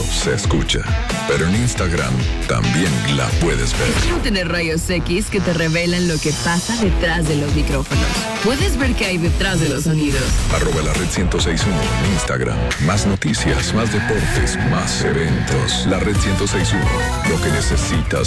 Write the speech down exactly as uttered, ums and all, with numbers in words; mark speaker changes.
Speaker 1: se escucha, pero en Instagram también la puedes ver.
Speaker 2: Es como tener rayos X que te revelan lo que pasa detrás de los micrófonos. Puedes ver qué hay detrás de los sonidos.
Speaker 1: Arroba la red ciento seis punto uno en Instagram. Más noticias, más deportes, más eventos. La red ciento seis punto uno, lo que necesitas